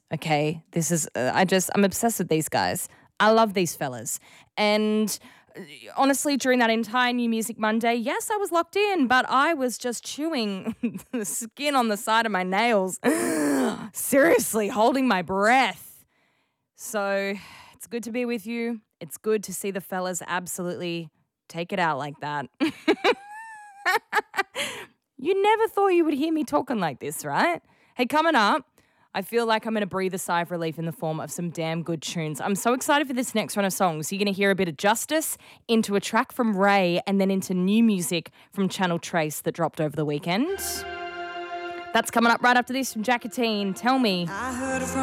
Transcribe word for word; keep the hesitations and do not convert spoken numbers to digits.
Okay, this is, uh, I just, I'm obsessed with these guys. I love these fellas. And uh, honestly, during that entire New Music Monday, yes, I was locked in, but I was just chewing the skin on the side of my nails. Seriously, holding my breath. So it's good to be with you. It's good to see the fellas absolutely take it out like that. You never thought you would hear me talking like this, right? Hey, coming up, I feel like I'm going to breathe a sigh of relief in the form of some damn good tunes. I'm so excited for this next run of songs. You're going to hear a bit of Justice, into a track from Ray, and then into new music from Channel Trace that dropped over the weekend. That's coming up right after this from Jacatine. Tell me. I heard it from